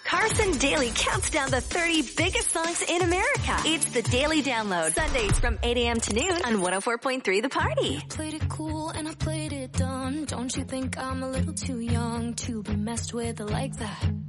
Carson Daly counts down the 30 biggest songs in America. It's the Daily Download. Sundays from 8 a.m. to noon on 104.3 The Party. Played it cool and I played it dumb. Don't you think I'm a little too young to be messed with like that?